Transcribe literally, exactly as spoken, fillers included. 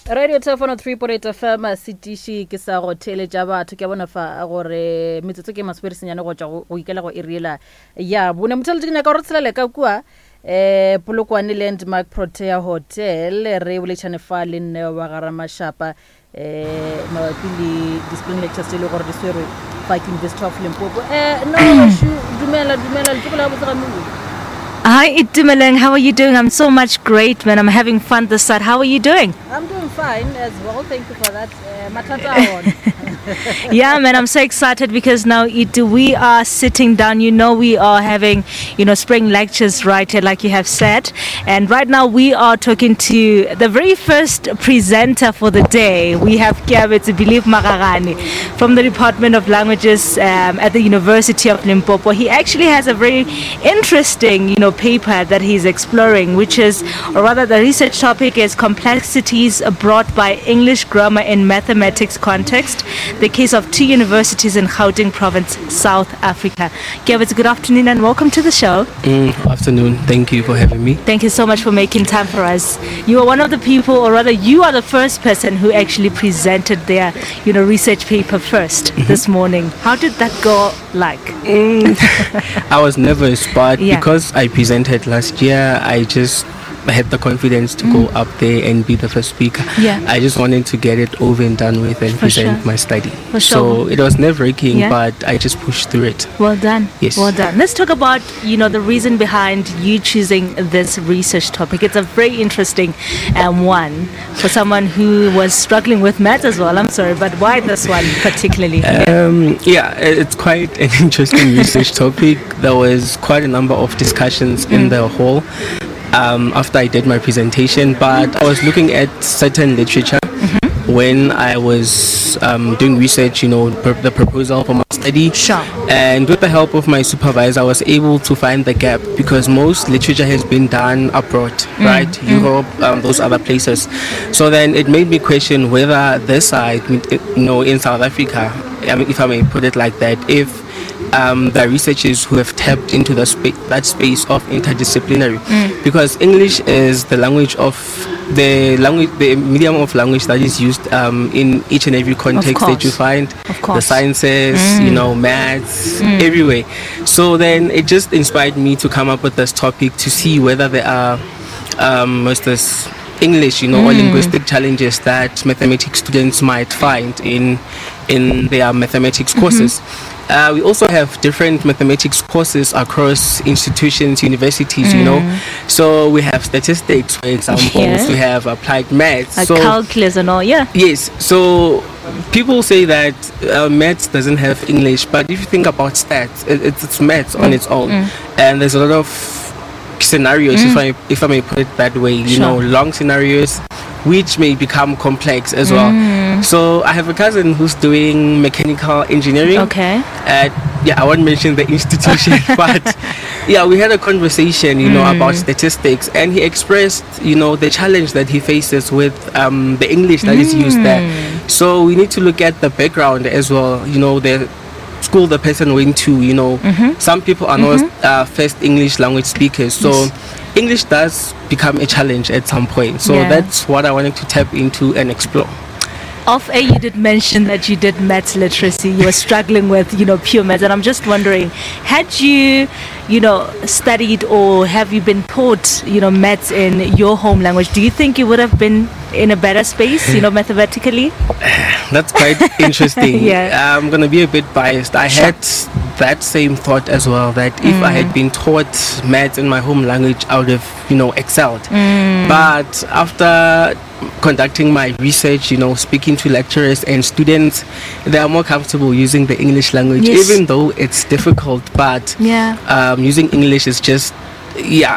Radio Telephone three point eight F M Sitishi ke sa go theletša batho ke bona fa gore metsotso ke maswerisenyane go tšwa go ikela go iriela ya bone mothale ke nyaka go tselele ka kwa eh Polokwane Landmark Protea Hotel re boletšane fa le nne wa Garamashapa eh mabapi le discipline lectures le gore di swerwe fa ke University of Limpopo eh no dumela dumela le tlola botsa mo. Hi Itumeleng, how are you doing? I'm so much great, man. I'm having fun this side. How are you doing? I'm doing fine as well. Thank you for that. Uh, yeah, man, I'm so excited because now Itu, we are sitting down. You know, we are having, you know, spring lectures right here, like you have said. And right now we are talking to the very first presenter for the day. We have Kiabetse Believe Magarani from the Department of Languages um, at the University of Limpopo. He actually has a very interesting, you know, paper that he's exploring, which is, or rather the research topic is complexities brought by English grammar in mathematics context, the case of two universities in Gauteng province, South Africa. Kiabetse, good afternoon and welcome to the show. Mm, afternoon, thank you for having me. Thank you so much for making time for us. You are one of the people, or rather you are the first person who actually presented their, you know, research paper first mm-hmm. this morning. How did that go like? Mm, I was nervous, but yeah. because I presented last year, I just had the confidence to mm. go up there and be the first speaker. Yeah. I just wanted to get it over and done with and For present sure. my study. For so sure. it was nerve-wracking, yeah. but I just pushed through it. Well done. Yes. Well done. Let's talk about, you know, the reason behind you choosing this research topic. It's a very interesting um, one for someone who was struggling with maths as well. I'm sorry, but why this one particularly? Um, yeah, it's quite an interesting research topic. There was quite a number of discussions mm. in the hall um, after I did my presentation, but I was looking at certain literature mm-hmm. when I was um, doing research, you know, pr- the proposal for my study. Sure. And with the help of my supervisor, I was able to find the gap because most literature has been done abroad, mm. right? Mm. Europe, um, those other places. So then it made me question whether this side, you know, in South Africa, I mean, if I may put it like that, if um, the researchers who have tapped into the spa- that space of interdisciplinary, mm. because English is the language of the language, the medium of language that is used um, in each and every context that you find, the sciences, mm. you know, maths, mm. everywhere. So then it just inspired me to come up with this topic to see whether there are um, most this English, you know, mm. or linguistic challenges that mathematics students might find in in their mathematics courses. Mm-hmm. Uh, we also have different mathematics courses across institutions, universities, mm. you know. So we have statistics, for example. Yeah. We have applied maths. Like so calculus and all, yeah. Yes. So people say that uh, maths doesn't have English, but if you think about stats, it, it's, it's maths mm. on its own. Mm. And there's a lot of scenarios, mm. if I if I may put it that way, you sure. know, long scenarios, which may become complex as mm. well. So I have a cousin who's doing mechanical engineering. Okay. At, yeah, I won't mention the institution, but yeah, we had a conversation, you mm. know, about statistics, and he expressed, you know, the challenge that he faces with um, the English that mm. is used there. So we need to look at the background as well, you know, the school the person went to, you know. Mm-hmm. Some people are mm-hmm. not uh, first English language speakers, so yes. English does become a challenge at some point. So yeah. that's what I wanted to tap into and explore. Off air, you did mention that you did maths literacy. You were struggling with, you know, pure maths, and I'm just wondering, had you, you know, studied or have you been taught, you know, maths in your home language? Do you think you would have been in a better space, you know, mathematically? That's quite interesting. yeah. I'm gonna be a bit biased. I had that same thought as well, that if mm. I had been taught maths in my home language, I would have, you know, excelled. Mm. But after conducting my research, you know, speaking to lecturers and students, they are more comfortable using the English language, yes. even though it's difficult. But yeah. um, using English is just, yeah,